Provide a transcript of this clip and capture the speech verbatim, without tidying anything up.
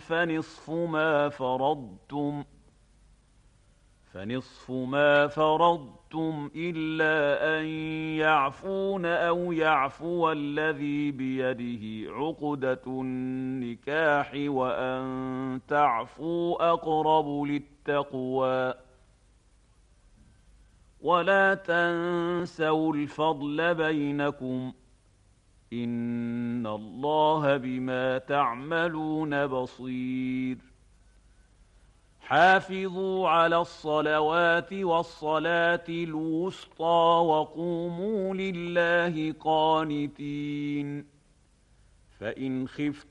فنصف ما فرضتم فنصف ما فرضتم إلا أن يعفون أو يعفو الذي بيده عقدة النكاح وأن تعفوا أقرب للتقوى ولا تنسوا الفضل بينكم إن الله بما تعملون بصير حافظوا على الصلوات والصلاة الوسطى وقوموا لله قانتين فإن خفتم